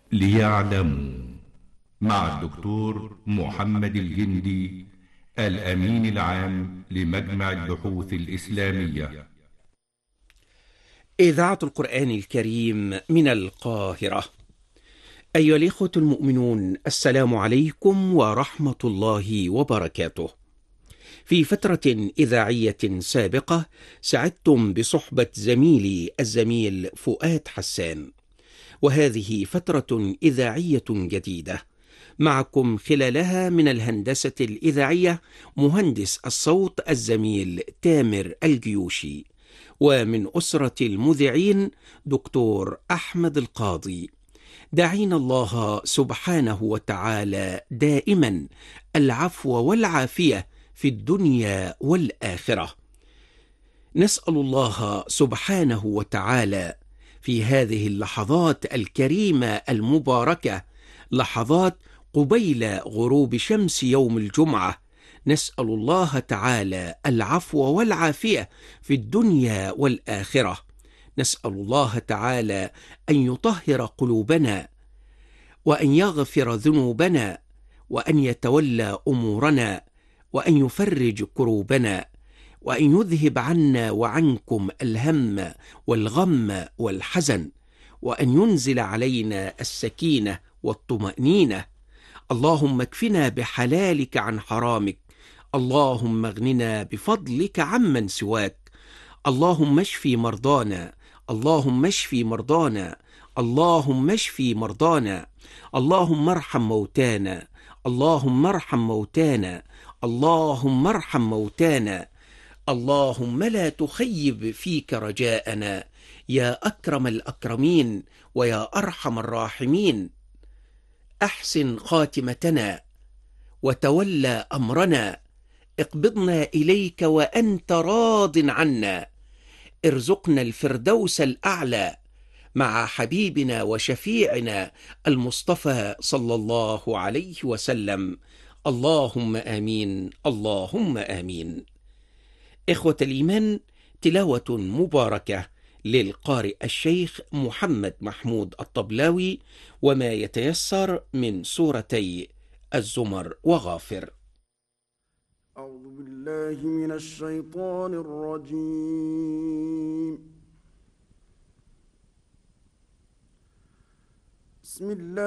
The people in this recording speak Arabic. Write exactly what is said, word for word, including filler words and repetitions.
ليعلموا مع الدكتور محمد الجندي، الأمين العام لمجمع البحوث الإسلامية. إذاعة القرآن الكريم من القاهرة. أيها الإخوة المؤمنون، السلام عليكم ورحمة الله وبركاته. في فترة إذاعية سابقة سعدتم بصحبة زميلي الزميل فؤاد حسان، وهذه فترة إذاعية جديدة معكم خلالها من الهندسة الإذاعية مهندس الصوت الزميل تامر الجيوشي، ومن أسرة المذيعين دكتور أحمد القاضي. داعين الله سبحانه وتعالى دائما العفو والعافية في الدنيا والآخرة. نسأل الله سبحانه وتعالى في هذه اللحظات الكريمة المباركة، لحظات قبيل غروب شمس يوم الجمعة، نسأل الله تعالى العفو والعافية في الدنيا والآخرة. نسأل الله تعالى أن يطهر قلوبنا، وأن يغفر ذنوبنا، وأن يتولى أمورنا، وأن يفرج كروبنا، وأن يذهب عنا وعنكم الهم والغم والحزن، وأن ينزل علينا السكينة والطمأنينة. اللهم اكفنا بحلالك عن حرامك، اللهم اغننا بفضلك عمن سواك. اللهم اشفي مرضانا، اللهم اشفي مرضانا، اللهم اشفي مرضانا. اللهم ارحم موتانا، اللهم ارحم موتانا، اللهم ارحم موتانا. اللهم لا تخيب فيك رجاءنا يا أكرم الأكرمين ويا أرحم الراحمين. أحسن خاتمتنا وتولى أمرنا، اقبضنا إليك وأنت راض عنا. ارزقنا الفردوس الأعلى مع حبيبنا وشفيعنا المصطفى صلى الله عليه وسلم. اللهم آمين، اللهم آمين. إخوة الإيمان، تلاوة مباركة للقارئ الشيخ محمد محمود الطبلاوي، وما يتيسر من سورتي الزمر وغافر. أعوذ بالله من الشيطان الرجيم. بسم الله